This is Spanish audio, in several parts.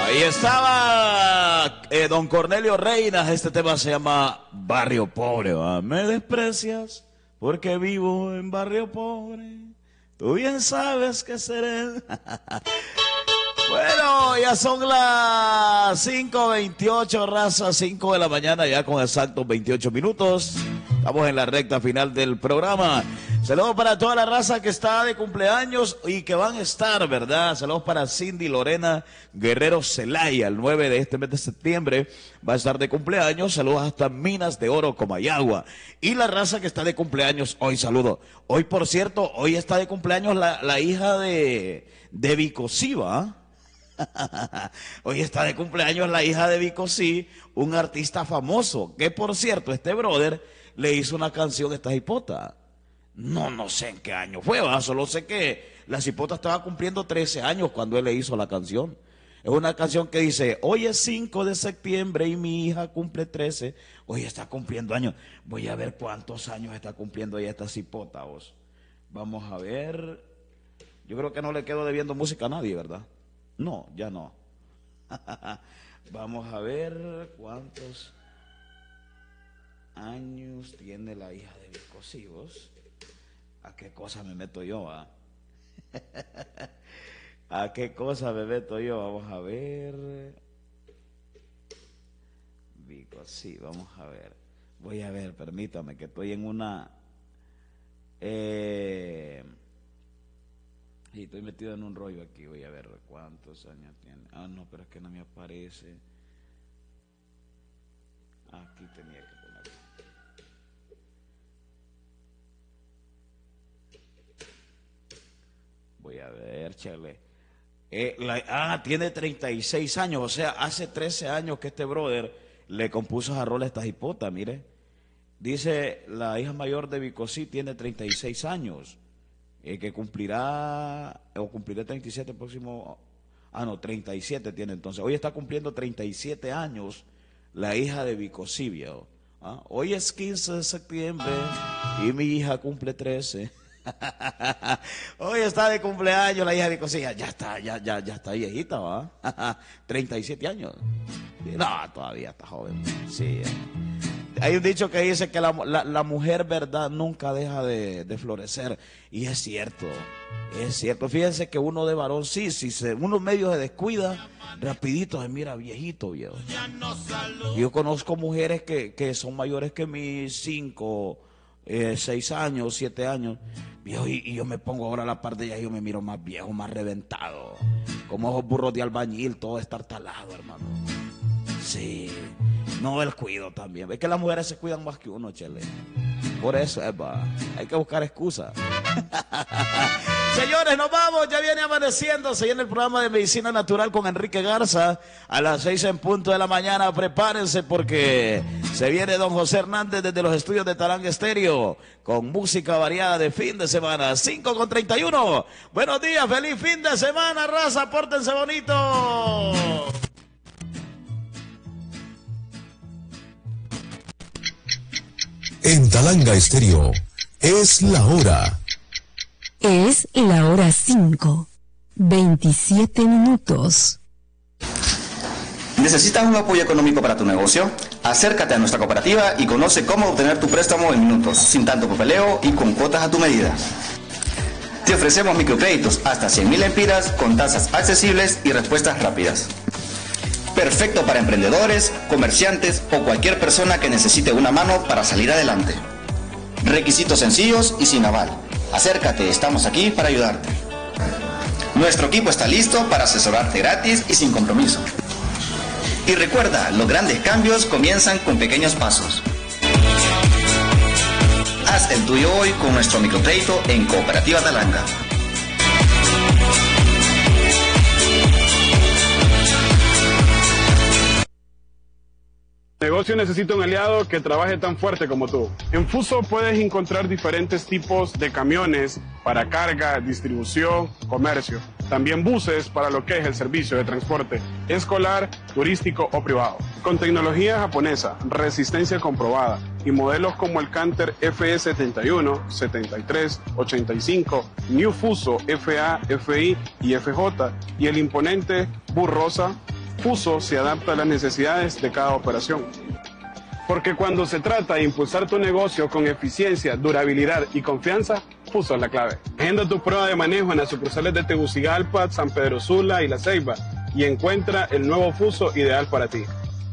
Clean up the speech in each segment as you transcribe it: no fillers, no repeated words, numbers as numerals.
Ahí estaba don Cornelio Reinas. Este tema se llama Barrio Pobre. ¿Va? Me desprecias porque vivo en barrio pobre. Tú bien sabes que seré. Bueno, ya son las 5:28, raza, 5 de la mañana, ya con exactos 28 minutos. Estamos en la recta final del programa. Saludos para toda la raza que está de cumpleaños y que van a estar, ¿verdad? Saludos para Cindy Lorena Guerrero Celaya, el 9 de este mes de septiembre va a estar de cumpleaños. Saludos hasta Minas de Oro, Comayagua. Y la raza que está de cumpleaños hoy, saludo. Hoy, por cierto, hoy está de cumpleaños la hija de Vicosiva. Hoy está de cumpleaños la hija de Vicosí, un artista famoso, que por cierto, este brother le hizo una canción a esta hipota. No sé en qué año fue, ¿va? Solo sé que la cipota estaba cumpliendo 13 años cuando él le hizo la canción. Es una canción que dice, hoy es 5 de septiembre y mi hija cumple 13. Hoy está cumpliendo años. Voy a ver cuántos años está cumpliendo ya esta cipota, vos. Vamos a ver. Yo creo que no le quedo debiendo música a nadie, ¿verdad? No, ya no. Vamos a ver cuántos años tiene la hija de Vicosivos. ¿A qué cosa me meto yo? ¿A qué cosa me meto yo? Vamos a ver. Vicosí, vamos a ver. Voy a ver, permítame, que estoy en una... Y estoy metido en un rollo aquí. Voy a ver cuántos años tiene. Ah, no, pero es que no me aparece. Aquí tenía que ponerlo. Voy a ver, chale. Tiene 36 años. O sea, hace 13 años que este brother le compuso esa rola a esta hipota, mire. Dice, la hija mayor de Vicosí tiene 36 años. Que cumplirá 37 el próximo... 37 tiene entonces. Hoy está cumpliendo 37 años la hija de Vicosí. Hoy es 15 de septiembre y mi hija cumple 13. Hoy está de cumpleaños la hija de Vicosí. Ya está viejita, ¿va? 37 años. No, todavía está joven. Sí. Hay un dicho que dice que la mujer, verdad, nunca deja de florecer. Y es cierto, es cierto. Fíjense que uno de varón, uno medio se descuida, rapidito se mira viejito, viejo. Yo conozco mujeres que son mayores que mí, 5, 6 años, 7 años. Viejo, y yo me pongo ahora a la par de ellas y yo me miro más viejo, más reventado. Como esos burros de albañil, todo estartalado, hermano. Sí. No, el cuido también. Es que las mujeres se cuidan más que uno, chele. Por eso, hay que buscar excusas. Señores, nos vamos. Ya viene amaneciendo. Se viene el programa de Medicina Natural con Enrique Garza. A las 6 en punto de la mañana. Prepárense porque se viene don José Hernández desde los estudios de Talanga Estéreo con música variada de fin de semana. 5:31. Buenos días. Feliz fin de semana, raza. Pórtense bonito. En Talanga Estéreo, es la hora. Es la hora 5:27. ¿Necesitas un apoyo económico para tu negocio? Acércate a nuestra cooperativa y conoce cómo obtener tu préstamo en minutos, sin tanto papeleo y con cuotas a tu medida. Te ofrecemos microcréditos hasta 100.000 empiras con tasas accesibles y respuestas rápidas. Perfecto para emprendedores, comerciantes o cualquier persona que necesite una mano para salir adelante. Requisitos sencillos y sin aval. Acércate, estamos aquí para ayudarte. Nuestro equipo está listo para asesorarte gratis y sin compromiso. Y recuerda, los grandes cambios comienzan con pequeños pasos. Haz el tuyo hoy con nuestro microcrédito en Cooperativa Talanga. El negocio necesita un aliado que trabaje tan fuerte como tú. En Fuso puedes encontrar diferentes tipos de camiones para carga, distribución, comercio. También buses para lo que es el servicio de transporte escolar, turístico o privado. Con tecnología japonesa, resistencia comprobada y modelos como el Canter FE71, 73, 85, New Fuso FA, FI y FJ y el imponente Bus Rosa, Fuso se adapta a las necesidades de cada operación. Porque cuando se trata de impulsar tu negocio con eficiencia, durabilidad y confianza, Fuso es la clave. Agenda tu prueba de manejo en las sucursales de Tegucigalpa, San Pedro Sula y La Ceiba y encuentra el nuevo Fuso ideal para ti.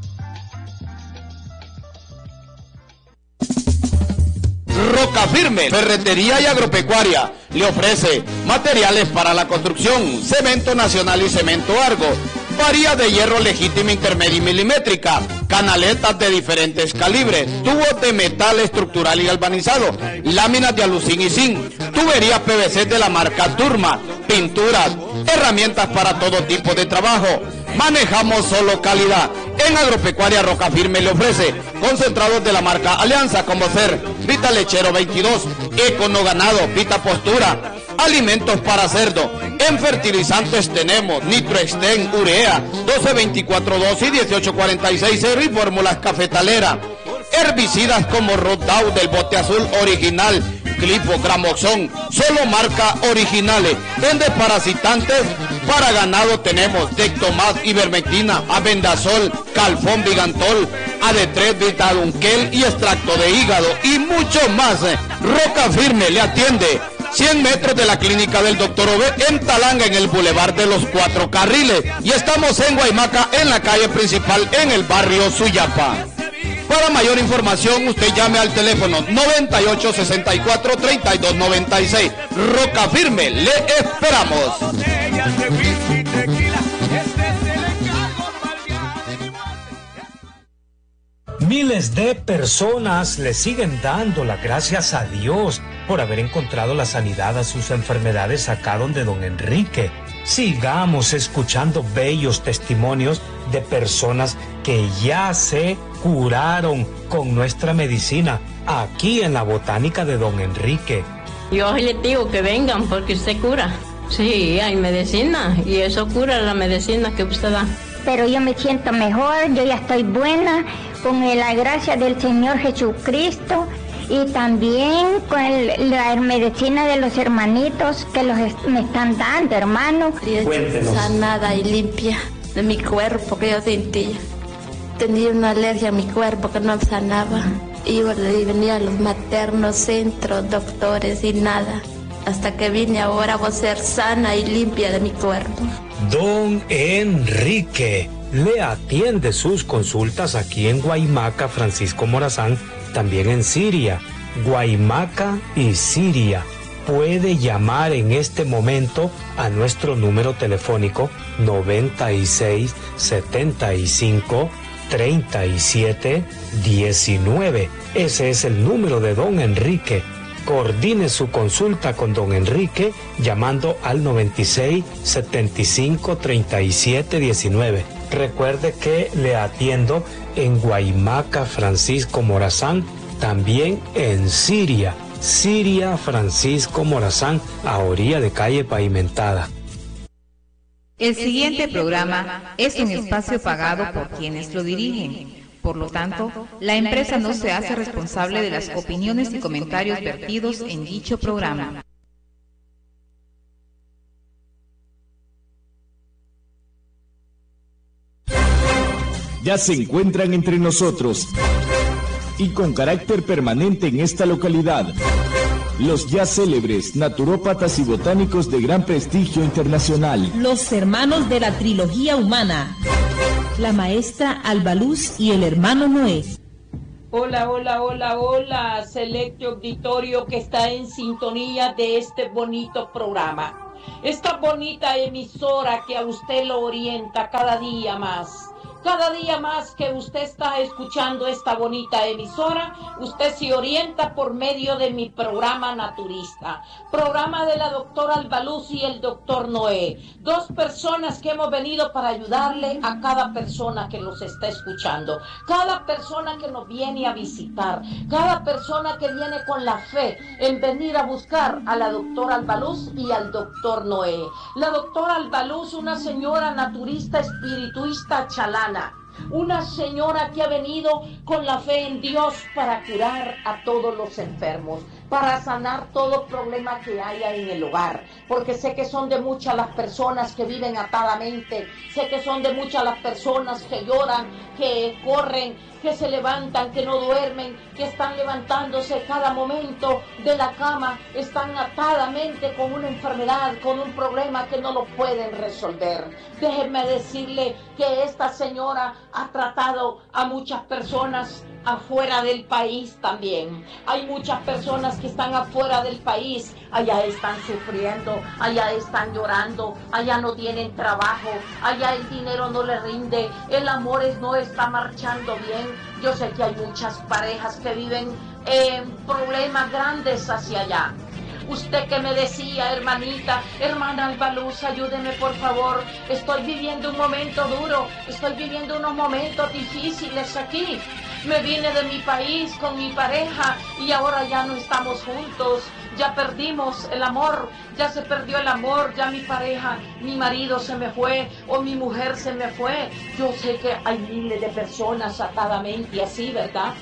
Roca Firme, ferretería y agropecuaria, le ofrece materiales para la construcción, cemento nacional y cemento Argo, varía de hierro legítima, intermedia y milimétrica, canaletas de diferentes calibres, tubos de metal estructural y galvanizado, láminas de alucín y zinc, tuberías PVC de la marca Turma, pinturas, herramientas para todo tipo de trabajo. Manejamos solo calidad. En Agropecuaria Roca Firme le ofrece concentrados de la marca Alianza, como ser Vita Lechero 22, Econo Ganado, Vita Postura, alimentos para cerdo. En fertilizantes tenemos Nitroexten, Urea, 1224-2 y 1846-0 y fórmulas cafetalera. Herbicidas como Rodow del bote azul original, Clipo, Gramoxón, solo marca originales. En desparasitantes para ganado tenemos Dectomas, Ivermectina, Abendazol, Calfón, Vigantol, AD3, Vitadunquel y extracto de hígado y mucho más. Roca Firme le atiende 100 metros de la clínica del Dr. Ove en Talanga, en el Boulevard de los 4 Carriles. Y estamos en Guaymaca, en la calle principal, en el barrio Suyapa. Para mayor información, usted llame al teléfono 9864-3296. Roca Firme, le esperamos. Miles de personas le siguen dando las gracias a Dios por haber encontrado la sanidad a sus enfermedades acá donde don Enrique. Sigamos escuchando bellos testimonios de personas que ya se curaron con nuestra medicina aquí en la botánica de don Enrique. Yo les digo que vengan porque usted cura. Sí, hay medicina y eso cura la medicina que usted da. Pero yo me siento mejor, yo ya estoy buena con la gracia del Señor Jesucristo y también con la medicina de los hermanitos que me están dando, hermano. Cuéntenos. Sanada y limpia de mi cuerpo que yo sentía. Tenía una alergia a mi cuerpo que no sanaba. Y venía a los maternos, centros, doctores y nada. Hasta que vine ahora voy a ser sana y limpia de mi cuerpo. Don Enrique le atiende sus consultas aquí en Guaymaca, Francisco Morazán, también en Siria, Guaymaca y Siria. Puede llamar en este momento a nuestro número telefónico 96 75 37 19. Ese es el número de don Enrique. Coordine su consulta con don Enrique llamando al 96 75 37 19. Recuerde que le atiendo en Guaymaca, Francisco Morazán, también en Siria, Francisco Morazán, a orilla de calle pavimentada. El siguiente programa es un espacio pagado por quienes lo dirigen. Por lo tanto, la empresa no se hace responsable de las opiniones y comentarios vertidos en dicho programa. Ya se encuentran entre nosotros y con carácter permanente en esta localidad, los ya célebres naturópatas y botánicos de gran prestigio internacional. Los hermanos de la trilogía humana, la maestra Albaluz y el hermano Noé. Hola, hola, hola, hola, selecto auditorio que está en sintonía de este bonito programa. Esta bonita emisora que a usted lo orienta cada día más. Cada día más que usted está escuchando esta bonita emisora, usted se orienta por medio de mi programa naturista. Programa de la doctora Albaluz y el doctor Noé. Dos personas que hemos venido para ayudarle a cada persona que los está escuchando. Cada persona que nos viene a visitar. Cada persona que viene con la fe en venir a buscar a la doctora Albaluz y al doctor Noé. La doctora Albaluz, una señora naturista, espirituista chalana. Una señora que ha venido con la fe en Dios para curar a todos los enfermos, para sanar todo problema que haya en el hogar, porque sé que son de muchas las personas que viven atadamente, sé que son de muchas las personas que lloran, que corren, que se levantan, que no duermen, que están levantándose cada momento de la cama, están atadamente con una enfermedad, con un problema que no lo pueden resolver. Déjenme decirle que esta señora ha tratado a muchas personas afuera del país también. Hay muchas personas que están afuera del país, allá están sufriendo, allá están llorando, allá no tienen trabajo, allá el dinero no les rinde, el amor no está marchando bien. Yo sé que hay muchas parejas que viven problemas grandes hacia allá. Usted que me decía, hermanita, hermana Albaluz, ayúdeme por favor, estoy viviendo un momento duro, estoy viviendo unos momentos difíciles aquí. Me vine de mi país con mi pareja y ahora ya no estamos juntos, ya perdimos el amor, ya se perdió el amor, ya mi pareja, mi marido se me fue o mi mujer se me fue. Yo sé que hay miles de personas atadamente así, ¿verdad?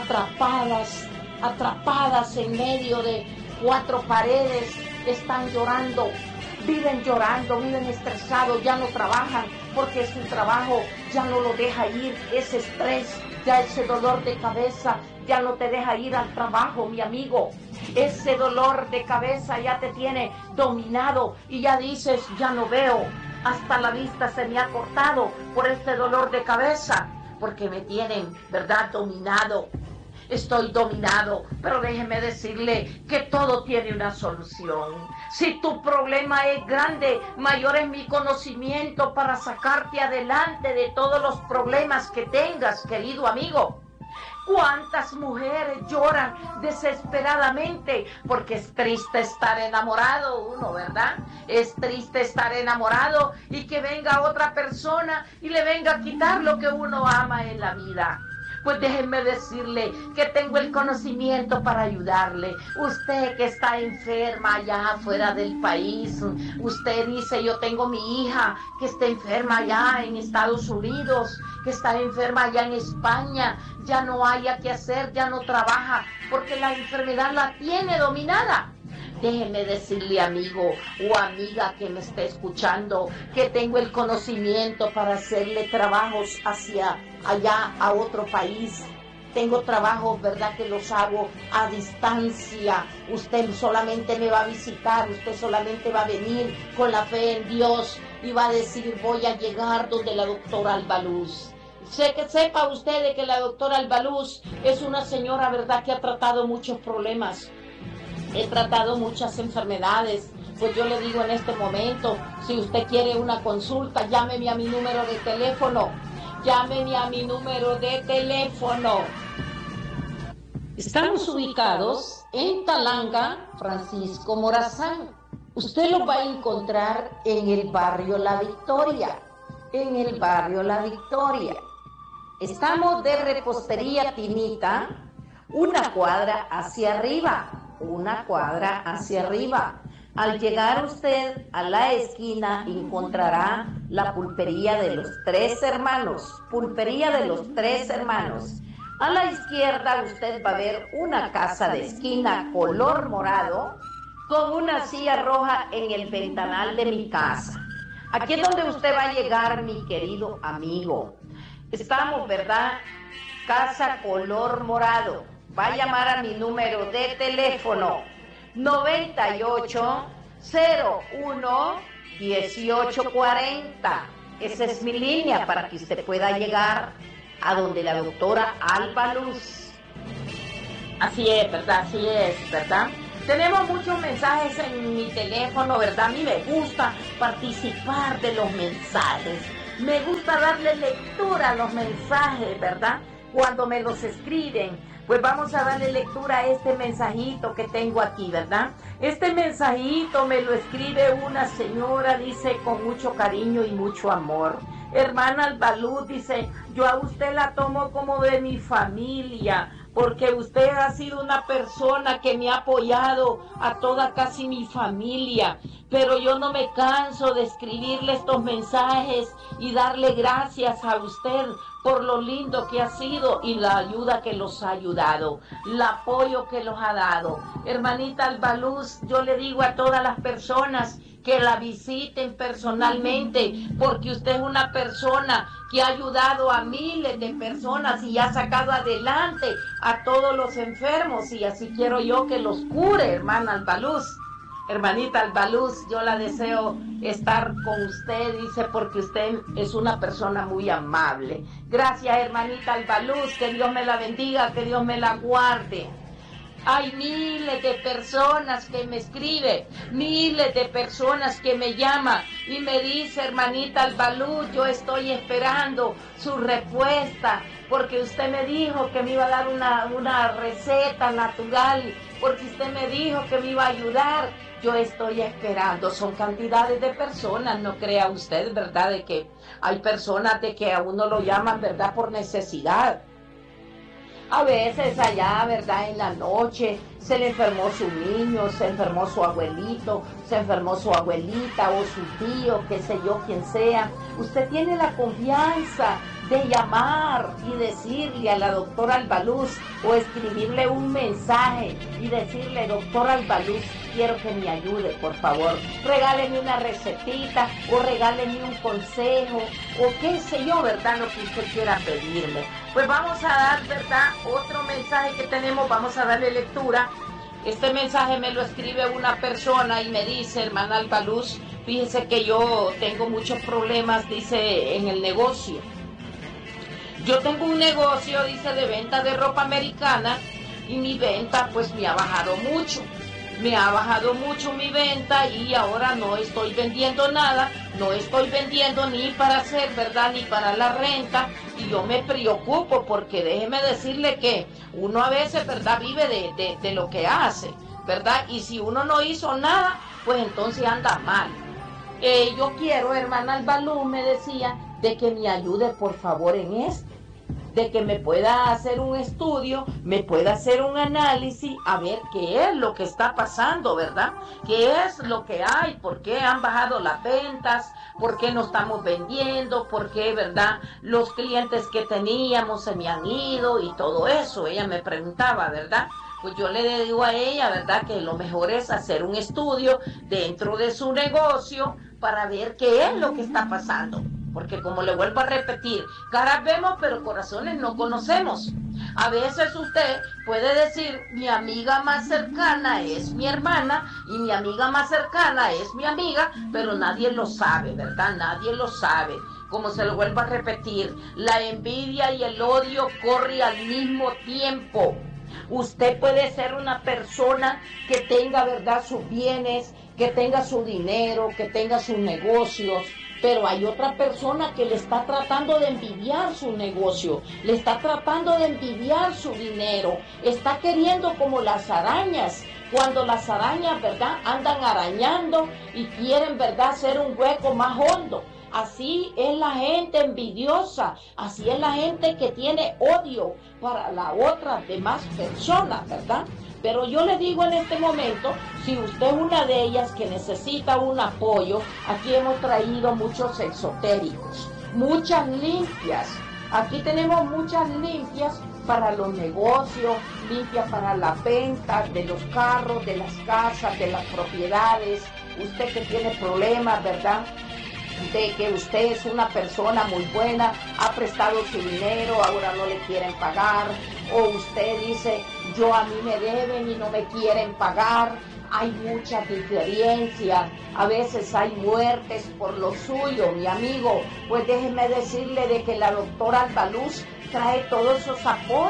Atrapadas en medio de 4 paredes, están llorando, viven estresados, ya no trabajan porque su trabajo ya no lo deja ir, ese estrés, ya ese dolor de cabeza ya no te deja ir al trabajo, mi amigo. Ese dolor de cabeza ya te tiene dominado y ya dices, ya no veo, hasta la vista se me ha cortado por este dolor de cabeza, porque me tienen, ¿verdad?, dominado. Estoy dominado, pero déjeme decirle que todo tiene una solución. Si tu problema es grande, mayor es mi conocimiento para sacarte adelante de todos los problemas que tengas, querido amigo. ¿Cuántas mujeres lloran desesperadamente? Porque es triste estar enamorado uno, ¿verdad? Es triste estar enamorado y que venga otra persona y le venga a quitar lo que uno ama en la vida. Pues déjenme decirle que tengo el conocimiento para ayudarle. Usted que está enferma allá afuera del país, usted dice, yo tengo mi hija que está enferma allá en Estados Unidos, que está enferma allá en España, ya no haya qué hacer, ya no trabaja, porque la enfermedad la tiene dominada. Déjeme decirle, amigo o amiga que me esté escuchando, que tengo el conocimiento para hacerle trabajos hacia allá, a otro país. Tengo trabajos, ¿verdad?, que los hago a distancia. Usted solamente me va a visitar, usted solamente va a venir con la fe en Dios y va a decir, voy a llegar donde la doctora Albaluz. Sepa usted de que la doctora Albaluz es una señora, ¿verdad?, que ha tratado muchos problemas. He tratado muchas enfermedades, pues yo le digo en este momento, si usted quiere una consulta, llámeme a mi número de teléfono, Estamos ubicados en Talanga, Francisco Morazán. Usted lo va a encontrar en el barrio La Victoria, Estamos de Repostería Tinita, una cuadra hacia arriba. Al llegar usted a la esquina encontrará la pulpería de los Tres Hermanos. A la izquierda usted va a ver una casa de esquina color morado con una silla roja en el ventanal de mi casa. Aquí es donde usted va a llegar, mi querido amigo. Estamos, ¿verdad? Casa color morado. Va a llamar a mi número de teléfono 9801-1840. Esa es mi línea para que usted pueda llegar a donde la doctora Albaluz. Así es, ¿verdad? Tenemos muchos mensajes en mi teléfono, ¿verdad? A mí me gusta participar de los mensajes. Me gusta darle lectura a los mensajes, ¿verdad?, cuando me los escriben. Pues vamos a darle lectura a este mensajito que tengo aquí, ¿verdad? Este mensajito me lo escribe una señora, dice, con mucho cariño y mucho amor. Hermana Albaluz, dice, yo a usted la tomo como de mi familia, porque usted ha sido una persona que me ha apoyado a toda casi mi familia, pero yo no me canso de escribirle estos mensajes y darle gracias a usted por lo lindo que ha sido y la ayuda que los ha ayudado, el apoyo que los ha dado. Hermanita Albaluz, yo le digo a todas las personas que la visiten personalmente, porque usted es una persona que ha ayudado a miles de personas y ha sacado adelante a todos los enfermos, y así quiero yo que los cure, hermana Albaluz. Hermanita Albaluz, yo la deseo estar con usted, dice, porque usted es una persona muy amable. Gracias, hermanita Albaluz, que Dios me la bendiga, que Dios me la guarde. Hay miles de personas que me escriben, miles de personas que me llaman y me dice, hermanita Albaluz, yo estoy esperando su respuesta, porque usted me dijo que me iba a dar una receta natural, porque usted me dijo que me iba a ayudar. Yo estoy esperando. Son cantidades de personas, no crea usted, ¿verdad? De que hay personas de que a uno lo llaman, ¿verdad? Por necesidad. A veces allá, ¿verdad? En la noche se le enfermó su niño, se enfermó su abuelito, se enfermó su abuelita o su tío, qué sé yo, quien sea. Usted tiene la confianza de llamar y decirle a la doctora Albaluz o escribirle un mensaje y decirle, doctora Albaluz, quiero que me ayude, por favor. Regáleme una recetita o regáleme un consejo o qué sé yo, ¿verdad? Lo que usted quiera pedirme. Pues vamos a dar, ¿verdad? Otro mensaje que tenemos, vamos a darle lectura. Este mensaje me lo escribe una persona y me dice, hermana Albaluz, fíjese que yo tengo muchos problemas, dice, en el negocio. Yo tengo un negocio, dice, de venta de ropa americana y mi venta pues me ha bajado mucho. Me ha bajado mucho mi venta y ahora no estoy vendiendo nada, no estoy vendiendo ni para hacer, ¿verdad?, ni para la renta, y yo me preocupo porque déjeme decirle que uno a veces, ¿verdad?, vive de lo que hace, ¿verdad? Y si uno no hizo nada, pues entonces anda mal. Yo quiero, hermana Albaluz, me decía, de que me ayude por favor en esto, de que me pueda hacer un estudio, me pueda hacer un análisis, a ver qué es lo que está pasando, ¿verdad? ¿Qué es lo que hay? ¿Por qué han bajado las ventas? ¿Por qué no estamos vendiendo? ¿Por qué, verdad, los clientes que teníamos se me han ido? Y todo eso, ella me preguntaba, ¿verdad? Pues yo le digo a ella, ¿verdad?, que lo mejor es hacer un estudio dentro de su negocio para ver qué es lo que está pasando. Porque como le vuelvo a repetir, caras vemos pero corazones no conocemos. A veces usted puede decir, mi amiga más cercana es mi hermana y mi amiga más cercana es mi amiga, pero nadie lo sabe, ¿verdad? Nadie lo sabe. Como se lo vuelvo a repetir, la envidia y el odio corren al mismo tiempo. Usted puede ser una persona que tenga, ¿verdad?, sus bienes, que tenga su dinero, que tenga sus negocios, pero hay otra persona que le está tratando de envidiar su negocio, le está tratando de envidiar su dinero, está queriendo como las arañas, cuando las arañas, ¿verdad?, andan arañando y quieren, ¿verdad?, hacer un hueco más hondo. Así es la gente envidiosa, así es la gente que tiene odio para la otra demás personas, ¿verdad? Pero yo le digo en este momento, si usted es una de ellas que necesita un apoyo, aquí hemos traído muchos exotéricos, muchas limpias. Aquí tenemos muchas limpias para los negocios, limpias para la venta de los carros, de las casas, de las propiedades. Usted que tiene problemas, ¿verdad?, de que usted es una persona muy buena, ha prestado su dinero, ahora no le quieren pagar, o usted dice, yo a mí me deben y no me quieren pagar. Hay mucha diferencia, a veces hay muertes por lo suyo, mi amigo. Pues déjeme decirle de que la doctora Albaluz trae todos esos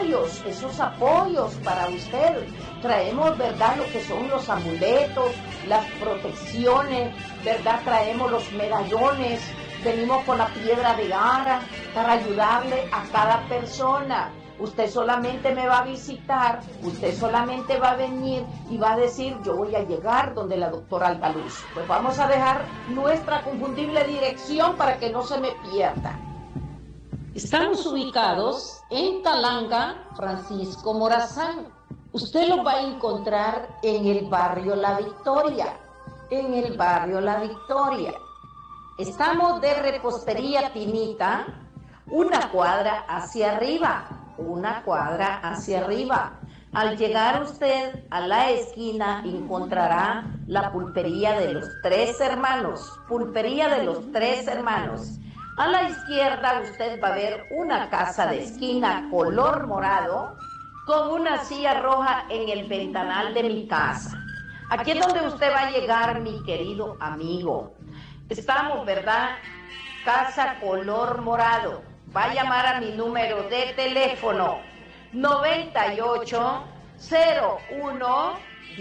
apoyos para usted. Traemos, ¿verdad?, lo que son los amuletos, las protecciones, ¿verdad?, traemos los medallones, venimos con la piedra de Ara para ayudarle a cada persona. Usted solamente me va a visitar, usted solamente va a venir y va a decir, yo voy a llegar donde la doctora Albaluz. Pues vamos a dejar nuestra confundible dirección para que no se me pierda. Estamos ubicados en Talanga, Francisco Morazán. Usted lo va a encontrar en el barrio La Victoria. En el barrio La Victoria. Estamos de Repostería Tinita, una cuadra hacia arriba. Una cuadra hacia arriba. Al llegar usted a la esquina encontrará la Pulpería de los Tres Hermanos. Pulpería de los Tres Hermanos. A la izquierda usted va a ver una casa de esquina color morado con una silla roja en el ventanal de mi casa. Aquí es donde usted va a llegar, mi querido amigo. Estamos, ¿verdad? Casa color morado. Va a llamar a mi número de teléfono 98 01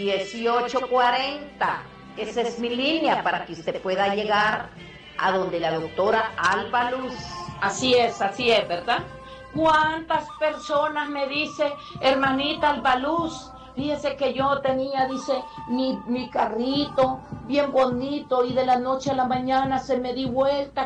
1840. Esa es mi línea para que usted pueda llegar a donde la doctora Alba Luz. Así es, ¿verdad? ¿Cuántas personas me dice, hermanita Alba Luz? Fíjese que yo tenía, dice, mi carrito bien bonito y de la noche a la mañana se me di vuelta